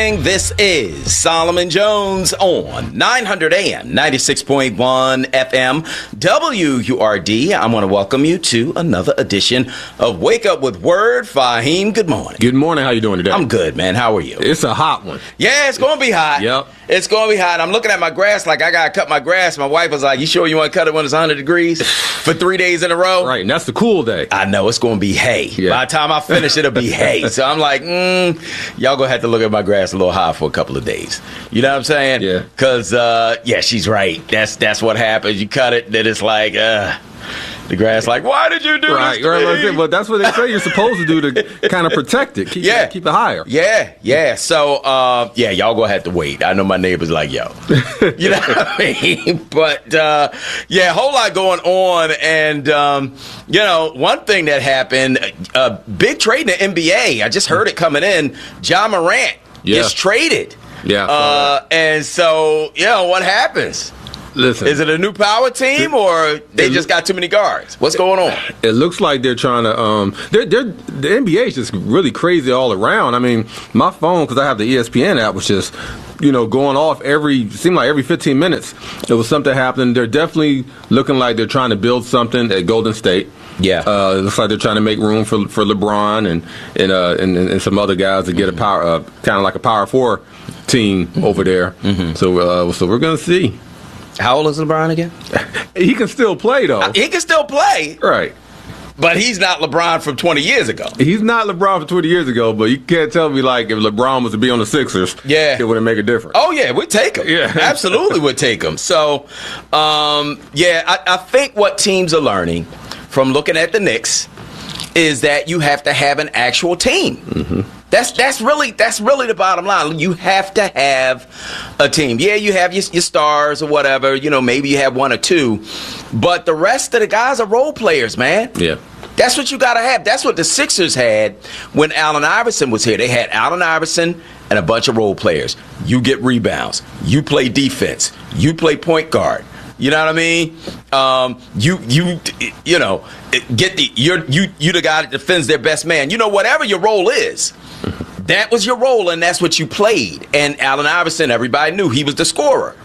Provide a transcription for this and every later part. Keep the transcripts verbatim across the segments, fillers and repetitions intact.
morning. This is Solomon Jones on nine hundred A M, ninety-six point one F M, W U R D. I want to welcome you to another edition of Wake Up with Word. Fahim, good morning. Good morning. How you doing today? I'm good, man. How are you? It's a hot one. Yeah, it's going to be hot. Yep. It's going to be hot. I'm looking at my grass like I got to cut my grass. My wife was like, you sure you want to cut it when it's one hundred degrees for three days in a row? Right, and that's the cool day. I know. It's going to be hay. Yeah. By the time I finish, it'll be hay. So I'm like, mm, y'all going to have to look at my grass a little high for a couple of days. You know what I'm saying? Yeah. Because, uh, yeah, she's right. That's that's what happens. You cut it, then it's like, uh, the grass like, why did you do Right, this to right. me? Right. But that's what they say you're supposed to do to kind of protect it. Keep, Yeah. it, keep it higher. Yeah, yeah. So, uh, yeah, y'all gonna have to wait. I know my neighbor's like, yo. You know what I mean? But, uh, yeah, a whole lot going on. And, um, you know, one thing that happened, a uh, big trade in the N B A. I just heard it coming in. Ja Morant Yeah. gets traded. Yeah. I saw Uh, that. and so, you know, what happens? Listen. Is it a new power team or they it- just got too many guards? What's going on? It looks like they're trying to. Um, they're, they're, the N B A is just really crazy all around. I mean, my phone, because I have the E S P N app, was just, you know, going off every. Seemed like every fifteen minutes, there was something happening. They're definitely looking like they're trying to build something at Golden State. Yeah. Uh, it looks like they're trying to make room for for LeBron and and uh, and, and some other guys to get a power, uh, kind of like a power four team over there. Mm-hmm. So uh, so we're gonna see. How old is LeBron again? He can still play though. He can still play. Right. But he's not LeBron from twenty years ago. He's not LeBron from twenty years ago, but you can't tell me like if LeBron was to be on the Sixers, Yeah. it wouldn't make a difference. Oh, yeah, we'd take him. Yeah. Absolutely would take him. So, um, yeah, I, I think what teams are learning from looking at the Knicks is that you have to have an actual team. Mm-hmm. That's that's really that's really the bottom line. You have to have a team. Yeah, you have your, your stars or whatever. You know, maybe you have one or two, but the rest of the guys are role players, man. Yeah. That's what you got to have. That's what the Sixers had when Allen Iverson was here. They had Allen Iverson and a bunch of role players. You get rebounds. You play defense. You play point guard. You know what I mean? Um, you you you know get the you're you you the guy that defends their best man. You know, whatever your role is, that was your role, and that's what you played. And Allen Iverson, everybody knew he was the scorer.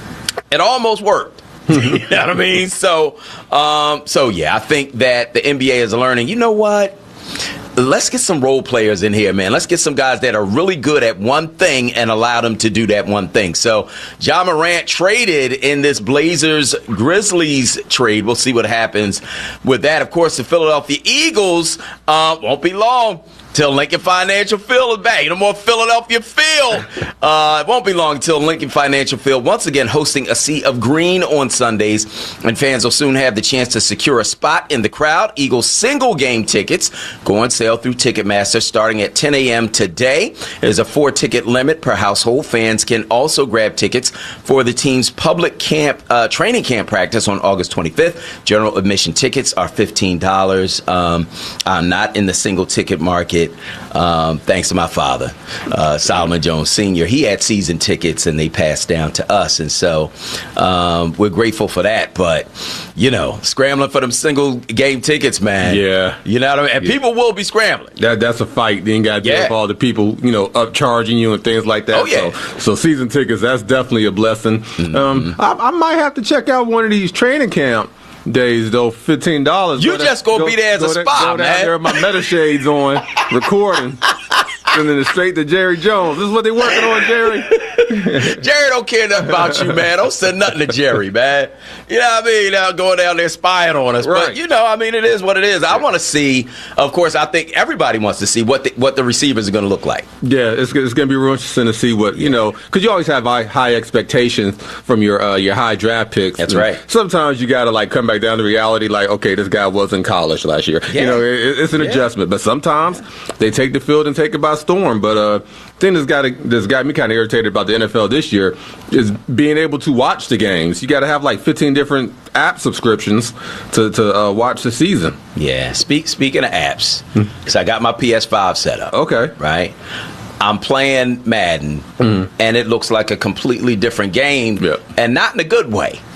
It almost worked. You know what I mean? So, um, so yeah, I think that the N B A is learning. You know what? Let's get some role players in here, man. Let's get some guys that are really good at one thing and allow them to do that one thing. So, Ja Morant traded in this Blazers Grizzlies trade. We'll see what happens with that. Of course, the Philadelphia Eagles uh, won't be long till Lincoln Financial Field is back. No more Philadelphia Field. Uh, it won't be long until Lincoln Financial Field once again hosting a sea of green on Sundays, and fans will soon have the chance to secure a spot in the crowd. Eagles single game tickets go on sale through Ticketmaster starting at ten a.m. today. There's a four ticket limit per household. Fans can also grab tickets for the team's public camp uh, training camp practice on August twenty-fifth. General admission tickets are fifteen dollars. Um, I'm not in the single ticket market. Um, thanks to my father, uh, Solomon Jones Senior He had season tickets, and they passed down to us, and so um, we're grateful for that. But you know, scrambling for them single game tickets, man. Yeah. You know what I mean. And Yeah. people will be scrambling. That that's a fight. Then you got to deal Yeah. with all the people, you know, upcharging you and things like that. Oh, yeah. So, so season tickets, that's definitely a blessing. Mm-hmm. Um, I, I might have to check out one of these training camp days though. Fifteen dollars. You just gonna be there as a go spy, go down man. there with my meta shades on, recording, and then straight to Jerry Jones. This is what they working on, Jerry. Jerry don't care nothing about you, man. Don't say nothing to Jerry, man. You know what I mean? Now going down there spying on us. Right. But, you know, I mean, it is what it is. I want to see, of course, I think everybody wants to see what the, what the receivers are going to look like. Yeah, it's, it's going to be real interesting to see what, you know, because you always have high, high expectations from your uh, your high draft picks. That's And right. Sometimes you got to, like, come back down to reality, like, okay, this guy was in college last year. Yeah. You know, it, it's an Yeah. adjustment. But sometimes they take the field and take it by storm. But uh, thing that's got that's got me kind of irritated about the N F L this year is being able to watch the games. You got to have, like, fifteen different app subscriptions to, to uh, watch the season. Yeah. Speak, speaking of apps, because I got my P S five set up. Okay. Right? I'm playing Madden, Mm-hmm. and it looks like a completely different game, Yeah. and not in a good way.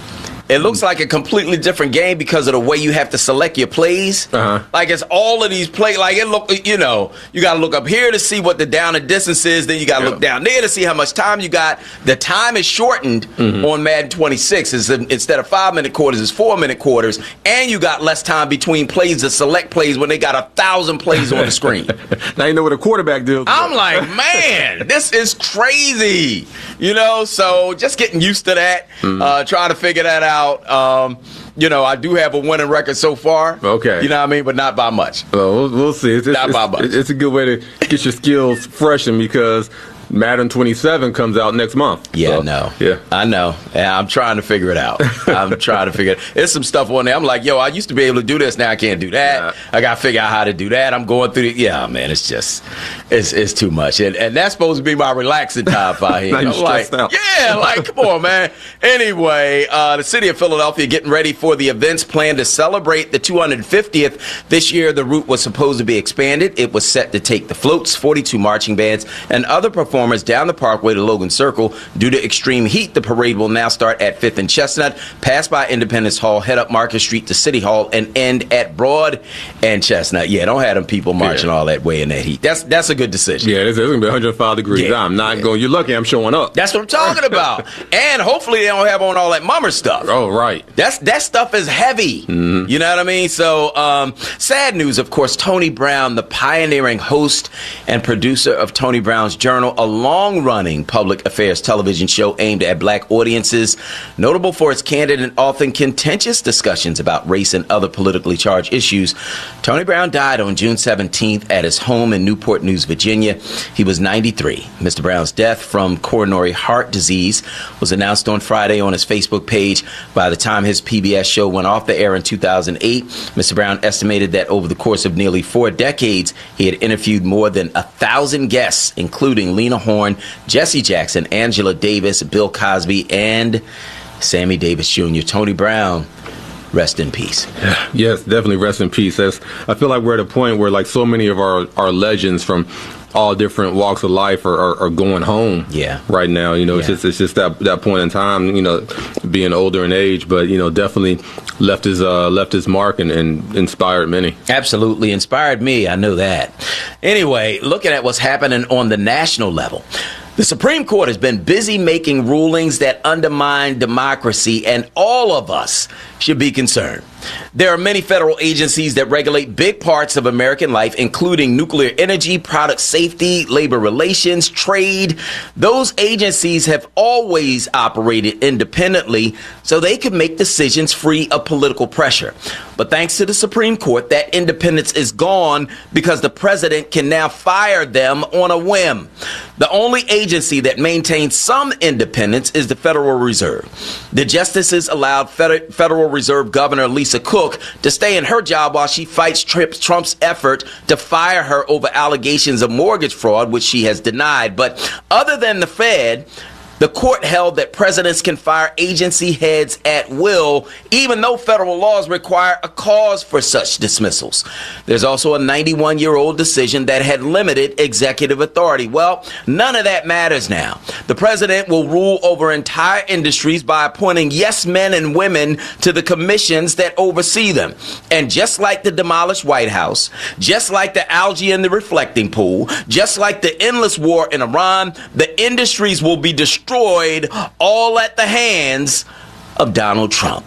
It looks like a completely different game because of the way you have to select your plays. Uh-huh. Like it's all of these plays. Like it look, you know, you got to look up here to see what the down and distance is. Then you got to yeah. look down there to see how much time you got. The time is shortened mm-hmm. on Madden twenty-six. Is instead of five minute quarters, it's four minute quarters, and you got less time between plays to select plays when they got a thousand plays on the screen. Now you know what a quarterback deals. I'm like, man, this is crazy. You know, so just getting used to that. Mm-hmm. Uh, trying to figure that out. Um, you know, I do have a winning record so far. Okay. You know what I mean? But not by much. Well, we'll, we'll see. It's, not it's, by much. It's a good way to get your skills freshened because Madden twenty-seven comes out next month. Yeah, so, I know. Yeah. I know. And I'm trying to figure it out. I'm trying to figure it out. There's some stuff on there. I'm like, yo, I used to be able to do this. Now I can't do that. Yeah. I got to figure out how to do that. I'm going through the, yeah, man, it's just, it's it's too much. And, and that's supposed to be my relaxing time out here. Now you're I'm like, out. yeah, like, come on, man. Anyway, uh, the city of Philadelphia getting ready for the events planned to celebrate the two hundred fiftieth. This year, the route was supposed to be expanded. It was set to take the floats, forty-two marching bands, and other performers down the parkway to Logan Circle. Due to extreme heat, the parade will now start at fifth and Chestnut, pass by Independence Hall, head up Market Street to City Hall, and end at Broad and Chestnut. Yeah, don't have them people marching yeah. all that way in that heat. That's that's a good decision. Yeah, it's, it's going to be one hundred five degrees. Yeah, I'm not yeah. going. You're lucky I'm showing up. That's what I'm talking about. And hopefully they don't have on all that mummer stuff. Oh, right. That's that stuff is heavy. Mm-hmm. You know what I mean? So, um, sad news, of course. Tony Brown, the pioneering host and producer of Tony Brown's Journal, a long-running public affairs television show aimed at black audiences, notable for its candid and often contentious discussions about race and other politically charged issues. Tony Brown died on June seventeenth at his home in Newport News, Virginia. He was ninety-three. Mister Brown's death from coronary heart disease was announced on Friday on his Facebook page. By the time his P B S show went off the air in two thousand eight, Mister Brown estimated that over the course of nearly four decades, he had interviewed more than a thousand guests, including Lena Horne, Jesse Jackson, Angela Davis, Bill Cosby, and Sammy Davis Junior Tony Brown, rest in peace. Yes, definitely rest in peace. That's, I feel like we're at a point where, like, so many of our, our legends from all different walks of life are, are, are going home yeah. right now. You know, yeah. it's just it's just that that point in time, you know, being older in age, but, you know, definitely left his uh, left his mark and, and inspired many. Absolutely inspired me. I know that. Anyway, looking at what's happening on the national level. The Supreme Court has been busy making rulings that undermine democracy, and all of us should be concerned. There are many federal agencies that regulate big parts of American life, including nuclear energy, product safety, labor relations, trade. Those agencies have always operated independently so they could make decisions free of political pressure. But thanks to the Supreme Court, that independence is gone because the president can now fire them on a whim. The only agency that maintains some independence is the Federal Reserve. The justices allowed Federal Reserve Governor Lisa Cook to stay in her job while she fights Trump's effort to fire her over allegations of mortgage fraud, which she has denied. But other than the Fed, the court held that presidents can fire agency heads at will, even though federal laws require a cause for such dismissals. There's also a ninety-one-year-old decision that had limited executive authority. Well, none of that matters now. The president will rule over entire industries by appointing yes men and women to the commissions that oversee them. And just like the demolished White House, just like the algae in the reflecting pool, just like the endless war in Iran, the industries will be destroyed. Destroyed, all at the hands of Donald Trump.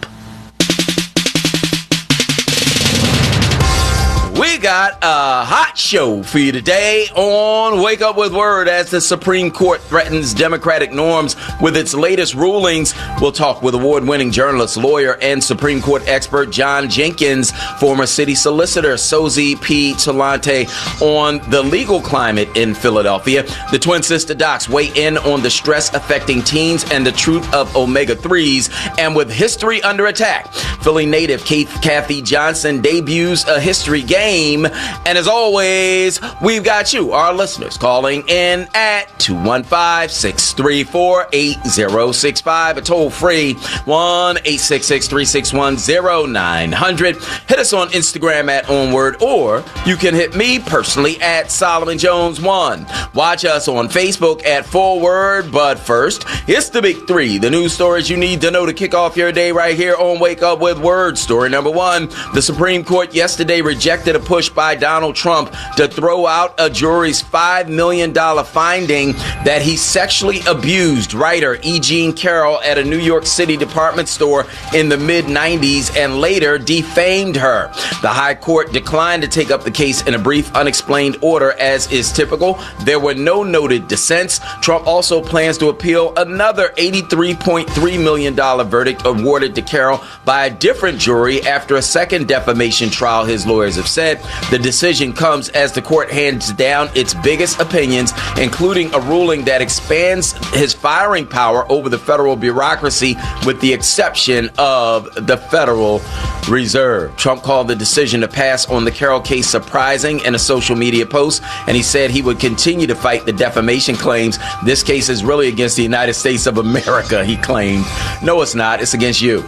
We got a hot show for you today on Wake Up With Word as the Supreme Court threatens democratic norms with its latest rulings. We'll talk with award-winning journalist, lawyer, and Supreme Court expert John Jenkins, former city solicitor Sozi P. Talante on the legal climate in Philadelphia. The Twin Sister Docs weigh in on the stress affecting teens and the truth of omega threes. And with history under attack, Philly native Kathy Johnson debuts a history game. And as always, always, we've got you, our listeners, calling in at two one five, six three four, eight zero six five, a toll free one eight six six, three six one, zero nine hundred. Hit us on Instagram at Onward, or you can hit me personally at Solomon Jones one. Watch us on Facebook at Forward. But first, it's the big three, the news stories you need to know to kick off your day right here on Wake Up with Word. Story number one, the Supreme Court yesterday rejected a push by Donald Trump to throw out a jury's five million dollars finding that he sexually abused writer E. Jean Carroll at a New York City department store in the mid nineties and later defamed her. The High Court declined to take up the case in a brief, unexplained order, as is typical. There were no noted dissents. Trump also plans to appeal another eighty-three point three million dollars verdict awarded to Carroll by a different jury after a second defamation trial, his lawyers have said. The decision comes as the court hands down its biggest opinions, including a ruling that expands his firing power over the federal bureaucracy with the exception of the Federal Reserve. Trump called the decision to pass on the Carroll case surprising in a social media post, and he said he would continue to fight the defamation claims. This case is really against the United States of America, he claimed. No, it's not. It's against you.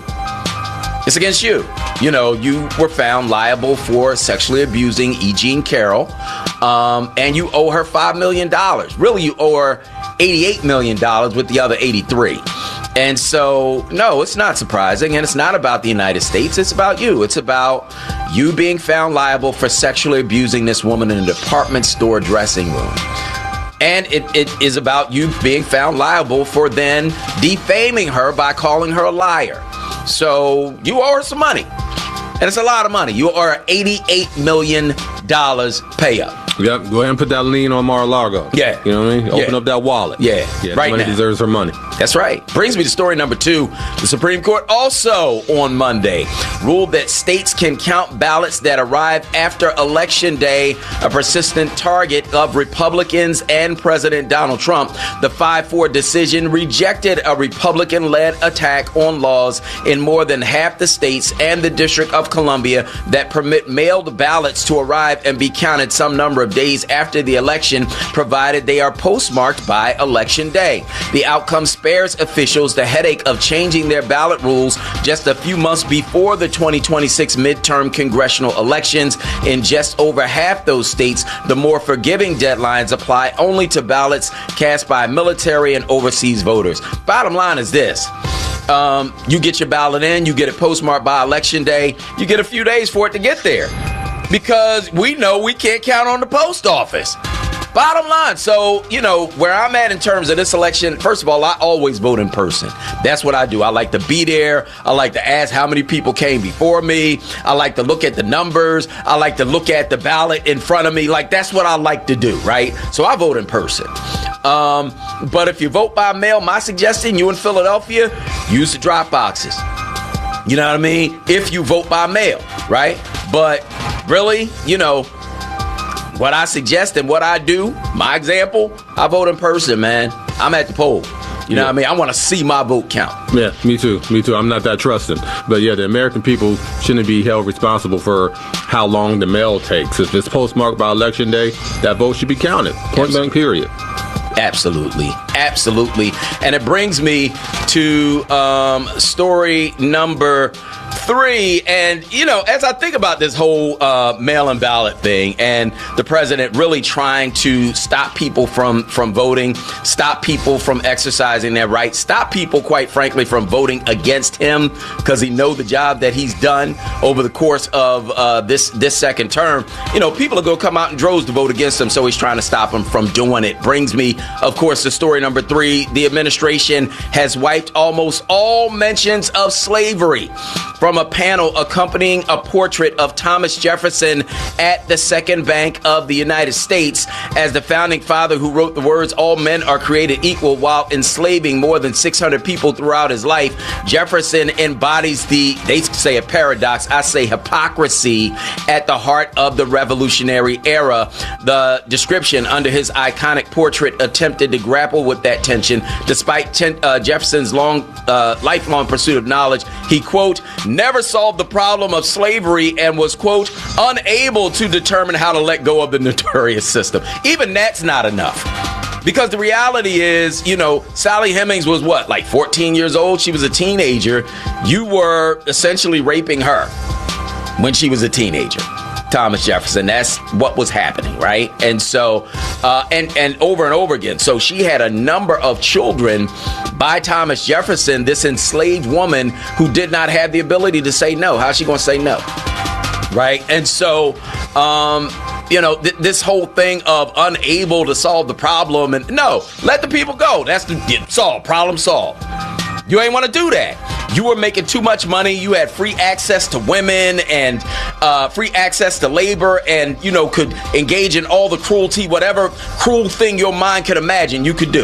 It's against you. You know, you were found liable for sexually abusing E. Jean Carroll, um, and you owe her five million dollars. Really, you owe her eighty-eight million dollars with the other eighty-three. And so, no, it's not surprising, and it's not about the United States. It's about you. It's about you being found liable for sexually abusing this woman in a department store dressing room. And it, it is about you being found liable for then defaming her by calling her a liar. So you owe her some money. And it's a lot of money. You owe her eighty-eight million dollars pay up. Yep, go ahead and put that lien on Mar-a-Lago. Yeah. You know what I mean? Open yeah. up that wallet. Yeah, yeah right money now. deserves her money. That's right. Brings me to story number two. The Supreme Court also on Monday ruled that states can count ballots that arrive after Election Day, a persistent target of Republicans and President Donald Trump. The five four decision rejected a Republican-led attack on laws in more than half the states and the District of Columbia that permit mailed ballots to arrive and be counted some number of days after the election, provided they are postmarked by Election Day. The outcome spares officials the headache of changing their ballot rules just a few months before the twenty twenty-six midterm congressional elections. In just over half those states, the more forgiving deadlines apply only to ballots cast by military and overseas voters. Bottom line is this. Um, you get your ballot in, you get it postmarked by Election Day, you get a few days for it to get there. Because we know we can't count on the post office. Bottom line. So, you know, where I'm at in terms of this election, first of all, I always vote in person. That's what I do. I like to be there. I like to ask how many people came before me. I like to look at the numbers. I like to look at the ballot in front of me. Like, that's what I like to do, right? So I vote in person. Um, but if you vote by mail, my suggestion, you in Philadelphia, use the drop boxes. You know what I mean? If you vote by mail, right? But really, you know, what I suggest and what I do, my example, I vote in person, man. I'm at the poll. You know yeah. what I mean? I want to see my vote count. Yeah, me too. Me too. I'm not that trusting. But yeah, the American people shouldn't be held responsible for how long the mail takes. If it's postmarked by Election Day, that vote should be counted. Point blank, period. Absolutely. Absolutely. And it brings me to um, story number three. And, you know, as I think about this whole uh, mail-in ballot thing and the president really trying to stop people from, from voting, stop people from exercising their rights, stop people, quite frankly, from voting against him because he knows the job that he's done over the course of uh, this, this second term. You know, people are going to come out in droves to vote against him, so he's trying to stop him from doing it. Brings me, of course, to story number three. The administration has wiped almost all mentions of slavery from a panel accompanying a portrait of Thomas Jefferson at the Second Bank of the United States as the founding father who wrote the words, "All men are created equal," while enslaving more than six hundred people throughout his life. Jefferson embodies the, they say a paradox, I say hypocrisy, at the heart of the Revolutionary era. The description under his iconic portrait attempted to grapple with that tension. Despite ten, uh, Jefferson's long, uh, lifelong pursuit of knowledge, he, quote, never never solved the problem of slavery and was, quote, unable to determine how to let go of the notorious system. Even that's not enough. Because the reality is, you know, Sally Hemings was what, like fourteen years old? She was a teenager. You were essentially raping her when she was a teenager. Thomas Jefferson, that's what was happening, right? And so, uh, and, and over and over again. So she had a number of children by Thomas Jefferson, this enslaved woman who did not have the ability to say no. How's she going to say no? Right? And so, um, you know, th- this whole thing of unable to solve the problem, and no, let the people go. That's the solve, problem solved. You ain't want to do that. You were making too much money. You had free access to women and uh, free access to labor, and, you know, could engage in all the cruelty, whatever cruel thing your mind could imagine you could do.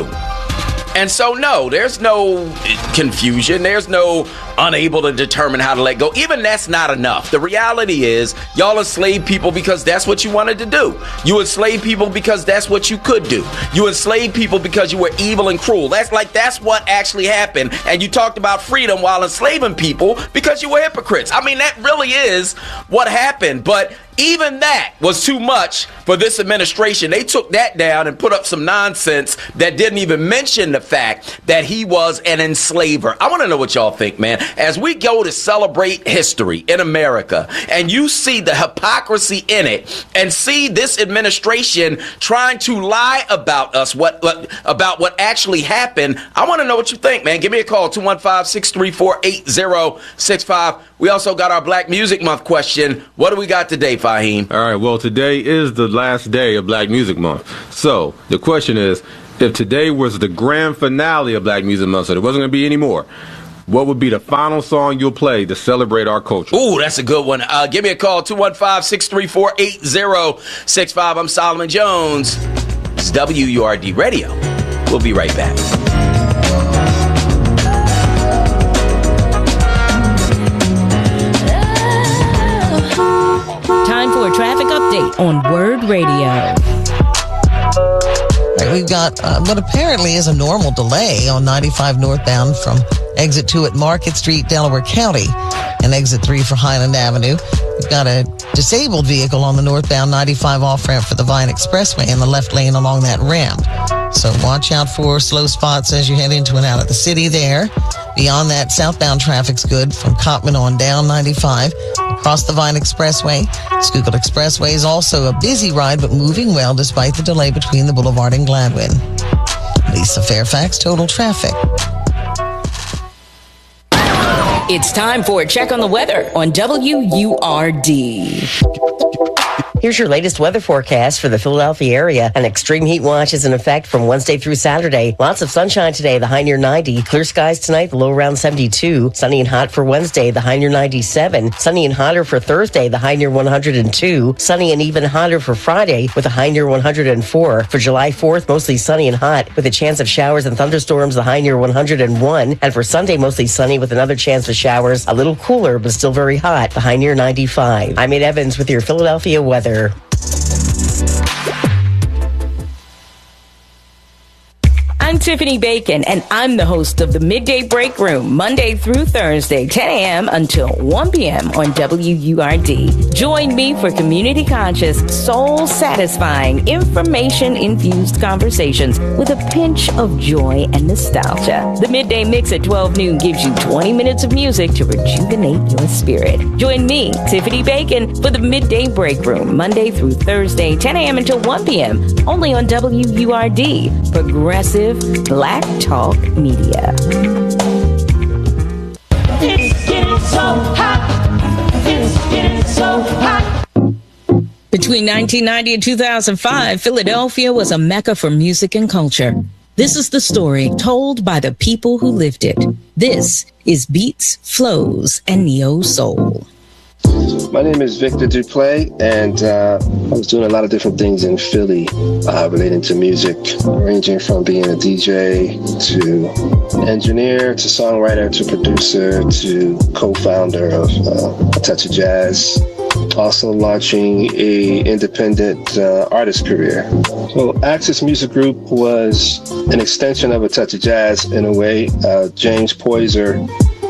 And so, no, there's no confusion. There's no unable to determine how to let go. Even that's not enough. The reality is y'all enslaved people because that's what you wanted to do. You enslaved people because that's what you could do. You enslaved people because you were evil and cruel. That's like, that's what actually happened. And you talked about freedom while enslaving people because you were hypocrites. I mean, that really is what happened. But even that was too much for this administration. They took that down and put up some nonsense that didn't even mention the fact that he was an enslaver. I want to know what y'all think, man. As we go to celebrate history in America and you see the hypocrisy in it and see this administration trying to lie about us, what, what about what actually happened, I want to know what you think, man. Give me a call, two one five, six three four, eight zero six five. We also got our Black Music Month question. What do we got today, Fahim? All right, well, today is the last day of Black Music Month. So the question is, if today was the grand finale of Black Music Month, so there wasn't going to be any more, what would be the final song you'll play to celebrate our culture? Ooh, that's a good one. Uh, give me a call, two one five, six three four, eight zero six five. I'm Solomon Jones. It's W U R D Radio. We'll be right back. Time for a traffic update on Word Radio. Right, we've got uh, what apparently is a normal delay on ninety-five northbound from exit two at Market Street, Delaware County, and exit three for Highland Avenue. We've got a disabled vehicle on the northbound ninety-five off-ramp for the Vine Expressway in the left lane along that ramp. So watch out for slow spots as you head into and out of the city there. Beyond that, southbound traffic's good from Cottman on down ninety-five across the Vine Expressway. Schuylkill Expressway is also a busy ride, but moving well despite the delay between the Boulevard and Gladwin. Lisa Fairfax, Total Traffic. It's time for a check on the weather on W U R D. Here's your latest weather forecast for the Philadelphia area. An extreme heat watch is in effect from Wednesday through Saturday. Lots of sunshine today, the high near ninety. Clear skies tonight, the low around seventy-two. Sunny and hot for Wednesday, the high near ninety-seven. Sunny and hotter for Thursday, the high near one hundred two. Sunny and even hotter for Friday with a high near one hundred four. For July fourth, mostly sunny and hot with a chance of showers and thunderstorms, the high near one hundred one. And for Sunday, mostly sunny with another chance of showers, a little cooler but still very hot, the high near ninety-five. I'm Ed Evans with your Philadelphia weather. I'm Tiffany Bacon, and I'm the host of the Midday Break Room, Monday through Thursday, ten a.m. until one p.m. on W U R D. Join me for community-conscious, soul-satisfying, information-infused conversations with a pinch of joy and nostalgia. The Midday Mix at twelve noon gives you twenty minutes of music to rejuvenate your spirit. Join me, Tiffany Bacon, for the Midday Break Room, Monday through Thursday, ten a.m. until one p.m., only on W U R D, Progressive Black Talk Media. It's getting so hot. It's getting so hot. Between nineteen ninety and two thousand five, Philadelphia was a mecca for music and culture. This is the story told by the people who lived it. This is Beats, Flows, and Neo Soul. My name is Victor Duplay, and uh, I was doing a lot of different things in Philly uh, relating to music, ranging from being a D J to engineer to songwriter to producer to co-founder of uh, A Touch of Jazz. Also launching a independent uh, artist career. So Axis Music Group was an extension of A Touch of Jazz in a way. Uh, James Poyser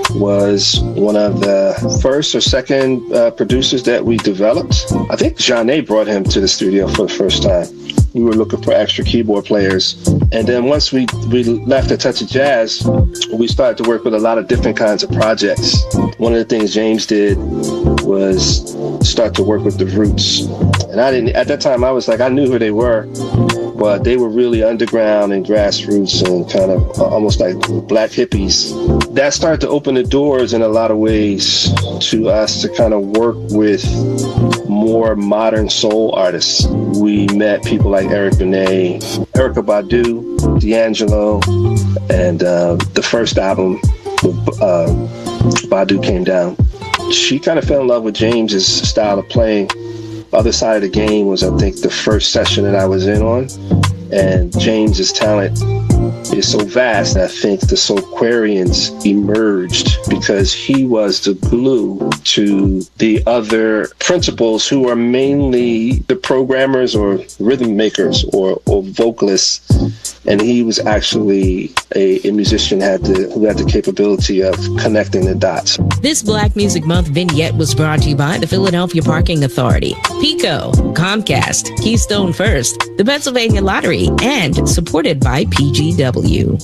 was one of the first or second uh, producers that we developed. I think Jeanne brought him to the studio for the first time. We were looking for extra keyboard players. And then once we, we left A Touch of Jazz, we started to work with a lot of different kinds of projects. One of the things James did was start to work with the Roots. And I didn't, at that time, I was like, I knew who they were, but they were really underground and grassroots and kind of almost like black hippies. That started to open the doors in a lot of ways to us to kind of work with more modern soul artists. We met people like Eric Benet, Erykah Badu, D'Angelo, and uh, the first album, uh, Badu Came Down. She kind of fell in love with James's style of playing. Other Side of the Game was, I think, the first session that I was in on. And James's talent is so vast that I think the Soulquarians emerged because he was the glue to the other principals who are mainly the programmers or rhythm makers or, or vocalists. And he was actually a, a musician had the, who had the capability of connecting the dots. This Black Music Month vignette was brought to you by the Philadelphia Parking Authority, Pico, Comcast, Keystone First, the Pennsylvania Lottery, and supported by P G W.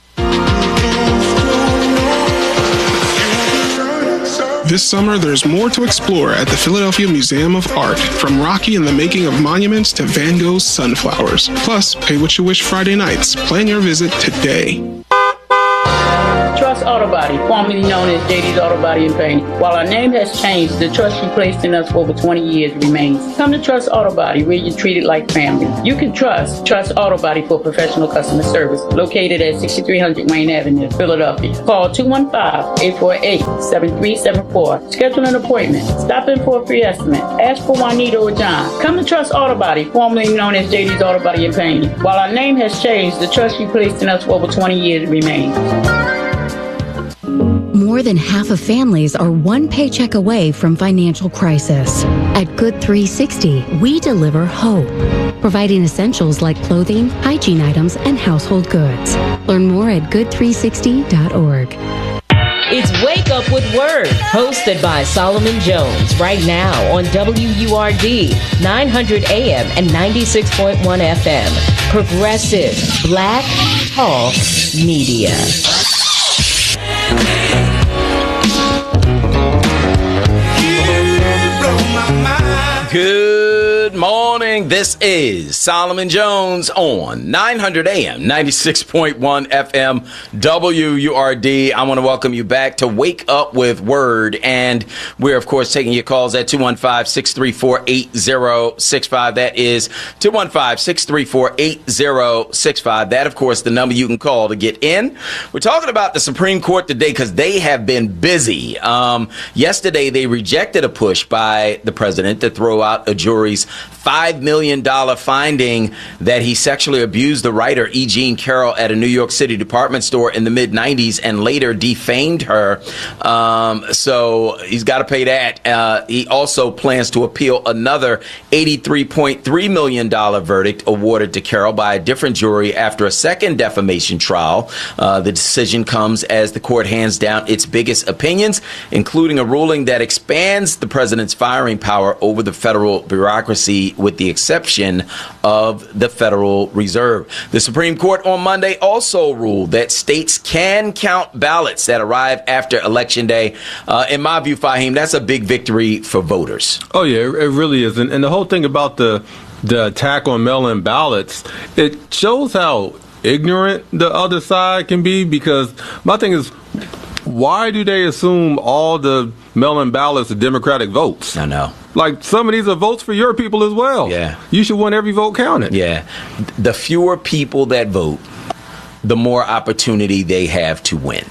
This summer, there's more to explore at the Philadelphia Museum of Art, from Rocky and the Making of Monuments to Van Gogh's Sunflowers. Plus, Pay What You Wish Friday nights. Plan your visit today. Trust Auto Body, formerly known as J D's Auto Body and Paint. While our name has changed, the trust you placed in us for over twenty years remains. Come to Trust Auto Body, where you're treated like family. You can trust Trust Auto Body for professional customer service, located at sixty-three hundred Wayne Avenue, Philadelphia. Call two one five, eight four eight, seven three seven four. Schedule an appointment. Stop in for a free estimate. Ask for Juanita or John. Come to Trust Auto Body, formerly known as J D's Auto Body and Paint. While our name has changed, the trust you placed in us for over twenty years remains. More than half of families are one paycheck away from financial crisis. At Good three sixty, we deliver hope, providing essentials like clothing, hygiene items, and household goods. Learn more at good three sixty dot org. It's Wake Up with Word, hosted by Solomon Jones, right now on W U R D, nine hundred A M and ninety-six point one F M. Progressive Black Talk Media. Good morning. This is Solomon Jones on nine hundred A M, ninety-six point one F M, W U R D. I want to welcome you back to Wake Up with Word. And we're, of course, taking your calls at two one five, six three four, eight zero six five. That is two one five, six three four, eight zero six five. That, of course, the number you can call to get in. We're talking about the Supreme Court today because they have been busy. Um, yesterday, they rejected a push by the president to throw out a jury's five million dollars finding that he sexually abused the writer E. Jean Carroll at a New York City department store in the mid nineties and later defamed her. Um, so he's got to pay that. Uh, he also plans to appeal another eighty-three point three million dollars verdict awarded to Carroll by a different jury after a second defamation trial. Uh, the decision comes as the court hands down its biggest opinions, including a ruling that expands the president's firing power over the federal bureaucracy, with the exception of the Federal Reserve. The Supreme Court on Monday also ruled that states can count ballots that arrive after Election Day. Uh, in my view, Fahim, that's a big victory for voters. Oh, yeah, it, it really is. And, and the whole thing about the the attack on mail-in ballots, it shows how ignorant the other side can be, because my thing is, why do they assume all the mail-in ballots are Democratic votes? I know. Like, some of these are votes for your people as well. Yeah. You should want every vote counted. Yeah. The fewer people that vote, the more opportunity they have to win.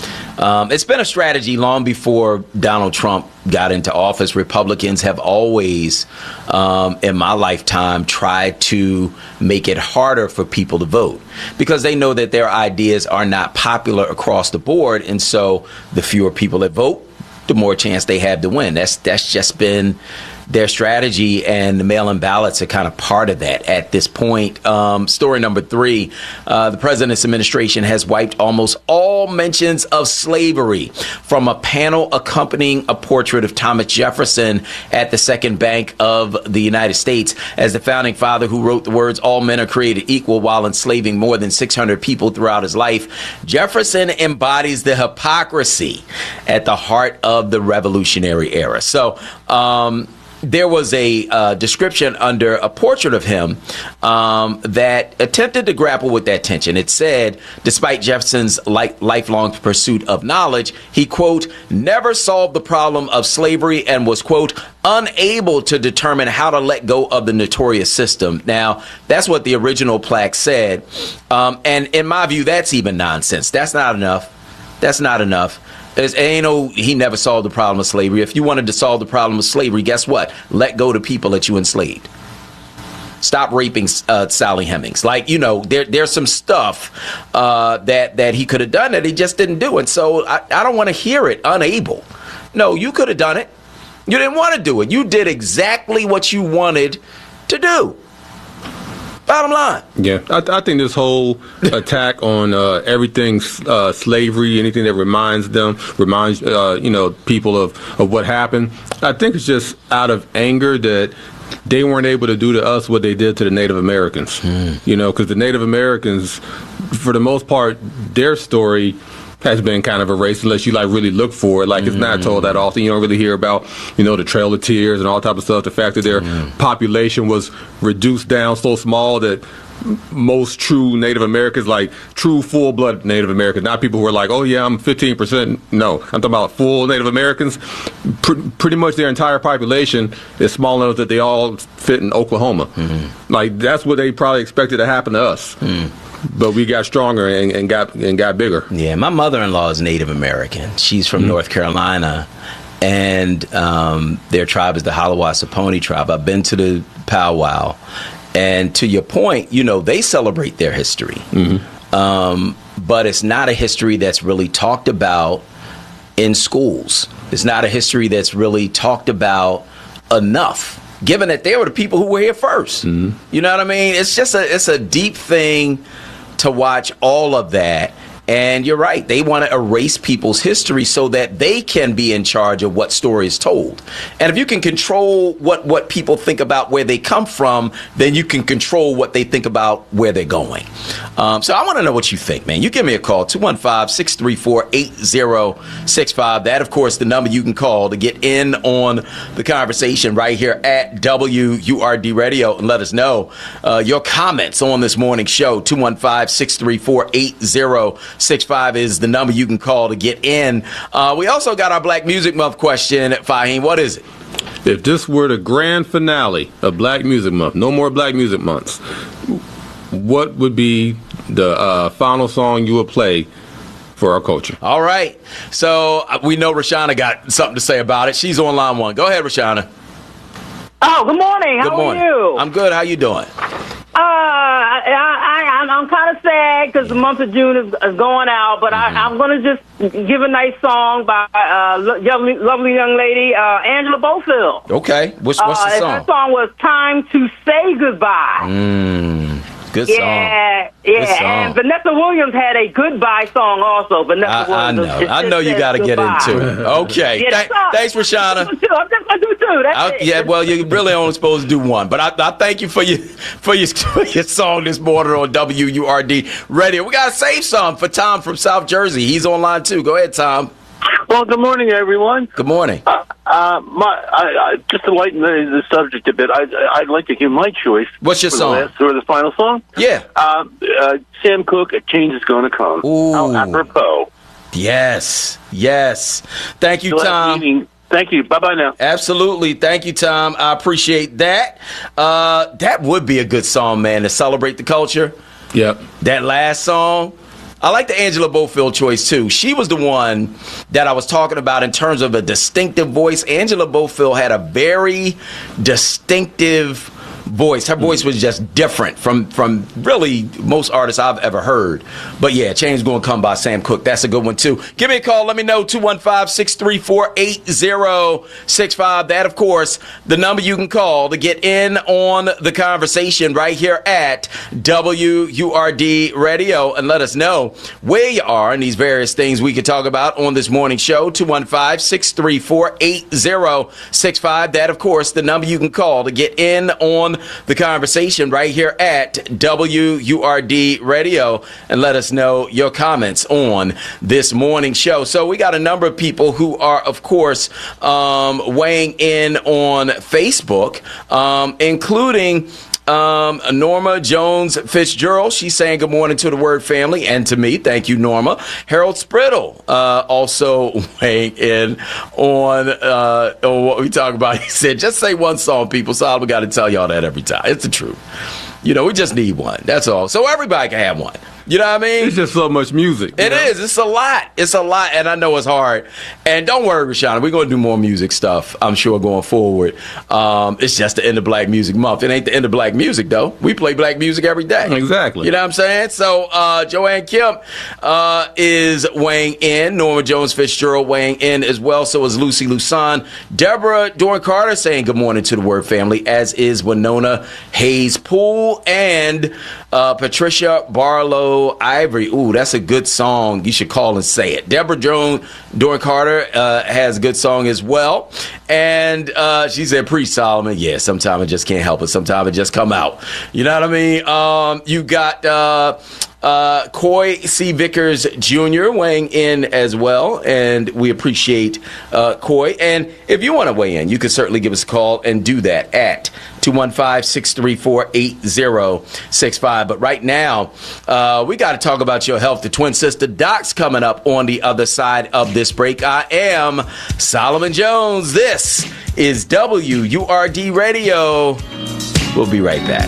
Um, it's been a strategy long before Donald Trump got into office. Republicans have always, um, in my lifetime, tried to make it harder for people to vote because they know that their ideas are not popular across the board. And so the fewer people that vote, the more chance they have to win. That's that's just been their strategy, and the mail-in ballots are kind of part of that at this point. Um, story number three, uh, the president's administration has wiped almost all mentions of slavery from a panel accompanying a portrait of Thomas Jefferson at the Second Bank of the United States as the founding father who wrote the words, "All men are created equal," while enslaving more than six hundred people throughout his life. Jefferson embodies the hypocrisy at the heart of the Revolutionary era. So, um, there was a uh, description under a portrait of him um, that attempted to grapple with that tension. It said, despite Jefferson's li- lifelong pursuit of knowledge, he, quote, never solved the problem of slavery and was, quote, unable to determine how to let go of the notorious system. Now, that's what the original plaque said. Um, and in my view, that's even nonsense. That's not enough. That's not enough. There's, ain't no, he never solved the problem of slavery. If you wanted to solve the problem of slavery, guess what? Let go the people that you enslaved. Stop raping uh, Sally Hemings. Like, you know, there, there's some stuff uh, that, that he could have done that he just didn't do. And so I, I don't want to hear it unable. No, you could have done it. You didn't want to do it. You did exactly what you wanted to do. Bottom line. Yeah, I, I think this whole attack on uh, everything uh, slavery, anything that reminds them, reminds uh, you know people of, of what happened, I think it's just out of anger that they weren't able to do to us what they did to the Native Americans. Mm. You know, because the Native Americans, for the most part, their story has been kind of erased unless you like really look for it. Like, it's not told that often. You don't really hear about, you know, the Trail of Tears and all type of stuff. The fact that their mm. population was reduced down so small that most true Native Americans, like true full-blood Native Americans, not people who are like, oh yeah, I'm fifteen percent. No, I'm talking about full Native Americans. Pr- pretty much their entire population is small enough that they all fit in Oklahoma. Mm-hmm. Like, that's what they probably expected to happen to us. Mm. But we got stronger and, and got and got bigger. Yeah, my mother-in-law is Native American. She's from mm-hmm. North Carolina, and um, their tribe is the Halawasaponi tribe. I've been to the powwow, and to your point, you know, they celebrate their history, mm-hmm. um, but it's not a history that's really talked about in schools. It's not a history that's really talked about enough, given that they were the people who were here first. Mm-hmm. You know what I mean? It's just a it's a deep thing to watch all of that. And you're right. They want to erase people's history so that they can be in charge of what story is told. And if you can control what, what people think about where they come from, then you can control what they think about where they're going. Um, so I want to know what you think, man. You give me a call, two one five, six three four, eight zero six five. That, of course, the number you can call to get in on the conversation right here at W U R D Radio, and let us know uh, your comments on this morning's show. two one five, six three four, eight zero six five is the number you can call to get in. Uh, we also got our Black Music Month question. Fahim, what is it? If this were the grand finale of Black Music Month, no more Black Music Months, what would be the uh, final song you would play for our culture? All right. So uh, we know Rashana got something to say about it. She's on line one. Go ahead, Rashana. Oh, good morning. How good morning. are you? I'm good. How you doing? Uh, I, I, I'm, I'm kind of sad because the month of June is, is going out, but mm-hmm. I, I'm going to just give a nice song by uh, lovely, lovely young lady, uh, Angela Bofill. Okay. What's, what's uh, the song? Her song was Time to Say Goodbye. Mm. Good song. Yeah, Good yeah. song. And Vanessa Williams had a goodbye song also. Vanessa I, I Williams. know. It, I know you got to get into it. Okay. Yeah, Th- thanks, Rashana. I'm just going to do two. That's I, it. yeah, well, you're really only supposed to do one. But I, I thank you for your for your, for your song this morning on W U R D Radio. We got to save some for Tom from South Jersey. He's on line too. Go ahead, Tom. Well, good morning, everyone. Good morning. Uh, uh, my, I, I, just to lighten the, the subject a bit, I, I'd like to give my choice. What's your for song? The last, or the final song? Yeah. Uh, uh, Sam Cooke, A Change Is Gonna Come. Ooh. How apropos. Yes. Yes. Thank you, So Tom. meaning, thank you. Bye-bye now. Absolutely. Thank you, Tom. I appreciate that. Uh, that would be a good song, man, to celebrate the culture. Yep. That last song. I like the Angela Bofill choice, too. She was the one that I was talking about in terms of a distinctive voice. Angela Bofill had a very distinctive voice. Her voice was just different from from really most artists I've ever heard. But yeah, Change Gonna Come by Sam Cooke. That's a good one too. Give me a call. Let me know. two one five, six three four, eight zero six five. That, of course, the number you can call to get in on the conversation right here at W U R D Radio, and let us know where you are and these various things we could talk about on this morning show. two one five, six three four, eight zero six five. That, of course, the number you can call to get in on the conversation right here at W U R D Radio, and let us know your comments on this morning show. So we got a number of people who are, of course, um, weighing in on Facebook, um, including Um, Norma Jones Fitzgerald. She's saying good morning to the Word family and to me. Thank you, Norma. Harold Sprittle uh, also weighing in on, uh, on what we talk about. He said, just say one song, people. So we got to tell y'all that every time. It's the truth. You know, we just need one. That's all. So everybody can have one. You know what I mean? It's just so much music. It know? is. It's a lot. It's a lot, and I know it's hard. And don't worry, Rashana, we're going to do more music stuff, I'm sure, going forward. Um, it's just the end of Black Music Month. It ain't the end of Black music, though. We play Black music every day. Exactly. You know what I'm saying? So uh, Joanne Kim uh, is weighing in. Norma Jones Fitzgerald weighing in as well. So is Lucy Lusan. Deborah Dorn Carter saying good morning to the Word family, as is Winona Hayes Poole and uh, Patricia Barlow Ivory. Ooh, that's a good song. You should call and say it. Deborah Joan Dorn Carter uh, has a good song as well. And uh, she said, Priest Solomon. Yeah, sometimes I just can't help it. Sometimes it just come out. You know what I mean? Um, you got uh, uh, Coy C. Vickers Junior weighing in as well. And we appreciate uh, Coy. And if you want to weigh in, you can certainly give us a call and do that at two one five, six three four, eight zero six five. But right now, uh, we got to talk about your health. The Twin Sister Doc's coming up on the other side of this break. I am Solomon Jones. This is W U R D Radio. We'll be right back.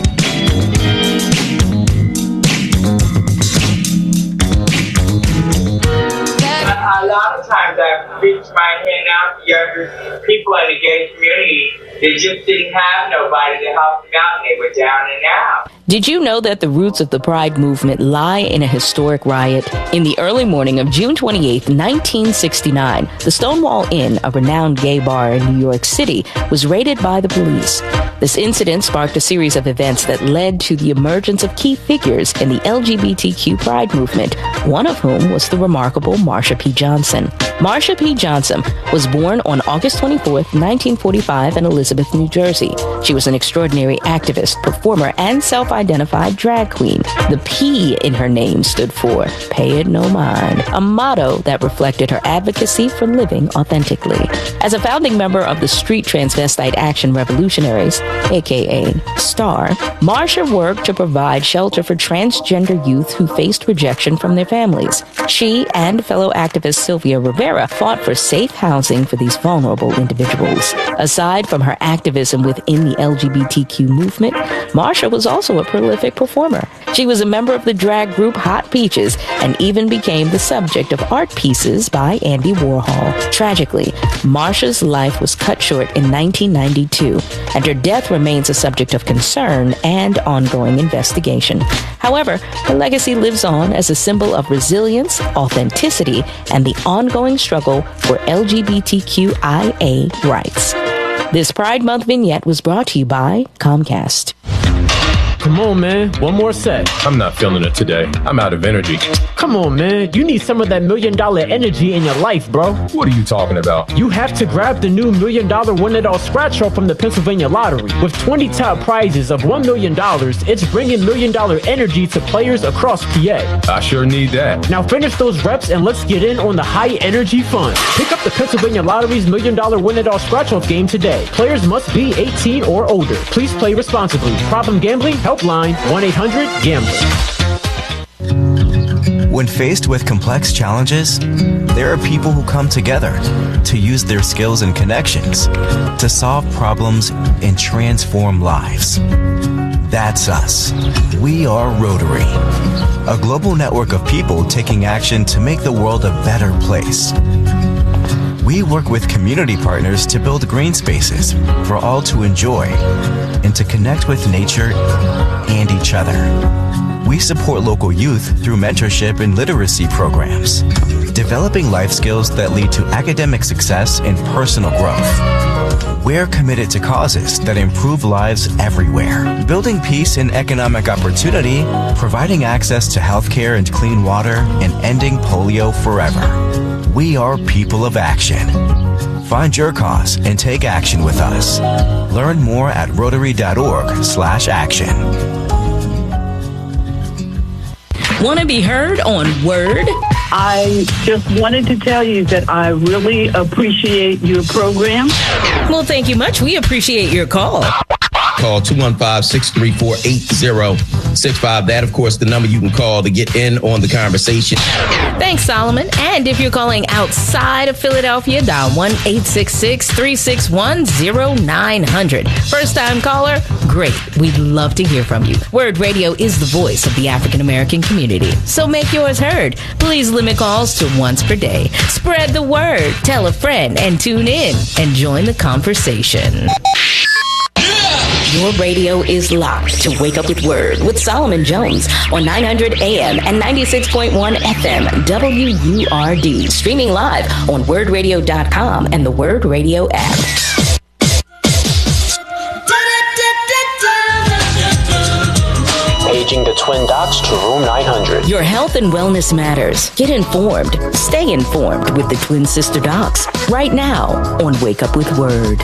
A lot of times I've reached my hand out to younger people in the gay community that just didn't have nobody to help them out, and they were down and out. Did you know that the roots of the Pride movement lie in a historic riot? In the early morning of June twenty-eighth, nineteen sixty-nine, the Stonewall Inn, a renowned gay bar in New York City, was raided by the police. This incident sparked a series of events that led to the emergence of key figures in the L G B T Q Pride movement, one of whom was the remarkable Marsha P. Johnson. Marsha P. Johnson was born on August twenty-fourth, nineteen forty-five in Elizabeth, New Jersey. She was an extraordinary activist, performer, and self-identified drag queen. The P in her name stood for Pay It No Mind, a motto that reflected her advocacy for living authentically. As a founding member of the Street Transvestite Action Revolutionaries, aka STAR, Marsha worked to provide shelter for transgender youth who faced rejection from their families. She and fellow activist Sylvia Rivera fought for safe housing for these vulnerable individuals. Aside from her activism within the L G B T Q movement, Marsha was also a prolific performer. She was a member of the drag group Hot Peaches and even became the subject of art pieces by Andy Warhol. Tragically, Marsha's life was cut short in nineteen ninety-two, and her death remains a subject of concern and ongoing investigation. However, her legacy lives on as a symbol of resilience, authenticity, and the ongoing struggle for L G B T Q I A rights. This Pride Month vignette was brought to you by Comcast. Come on, man. One more set. I'm not feeling it today. I'm out of energy. Come on, man. You need some of that million dollar energy in your life, bro. What are you talking about? You have to grab the new million dollar win it all scratch off from the Pennsylvania Lottery. With twenty top prizes of one million dollars, it's bringing million dollar energy to players across P A. I sure need that. Now finish those reps and let's get in on the high energy fun. Pick up the Pennsylvania Lottery's million dollar win it all scratch off game today. Players must be eighteen or older. Please play responsibly. Problem gambling? Helpline one eight hundred gambler. When faced with complex challenges, there are people who come together to use their skills and connections to solve problems and transform lives. That's us. We are Rotary, a global network of people taking action to make the world a better place. We work with community partners to build green spaces for all to enjoy and to connect with nature and each other. We support local youth through mentorship and literacy programs, developing life skills that lead to academic success and personal growth. We're committed to causes that improve lives everywhere, building peace and economic opportunity, providing access to healthcare and clean water, and ending polio forever. We are people of action. Find your cause and take action with us. Learn more at rotary.org slash action. Want to be heard on Word? I just wanted to tell you that I really appreciate your program. Well, thank you much. We appreciate your call. Call two one five, six three four, eight zero six five. That, of course, the number you can call to get in on the conversation. Thanks, Solomon. And if you're calling outside of Philadelphia, dial one eight six six, three six one, zero nine zero zero. First-time caller? Great. We'd love to hear from you. Word Radio is the voice of the African-American community. So make yours heard. Please limit calls to once per day. Spread the word. Tell a friend and tune in and join the conversation. Your radio is locked to Wake Up with Word with Solomon Jones on nine hundred A M and ninety-six point one F M W U R D. Streaming live on word radio dot com and the Word Radio app. Paging the Twin Docs to room nine hundred. Your health and wellness matters. Get informed. Stay informed with the Twin Sister Docs right now on Wake Up with Word.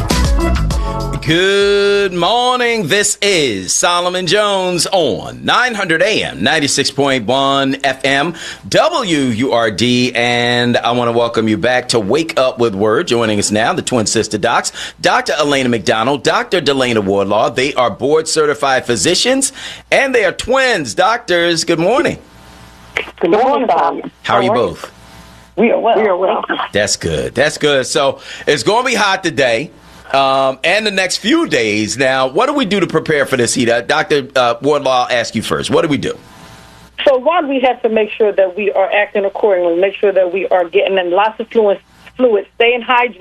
Good morning. This is Solomon Jones on nine hundred A M, ninety-six point one F M, W U R D, and I want to welcome you back to Wake Up with Word. Joining us now, the Twin Sister Docs, Doctor Elena McDonald, Doctor Delana Wardlaw. They are board-certified physicians, and they are twins. Doctors, good morning. Good morning, Bob. How are you both? We are well. We are well. That's good. That's good. So it's going to be hot today. Um, and the next few days. Now, what do we do to prepare for this heat? Uh, Doctor Uh, Wardlaw, I'll ask you first. What do we do? So one, we have to make sure that we are acting accordingly, make sure that we are getting in lots of fluids, fluids staying hydrated.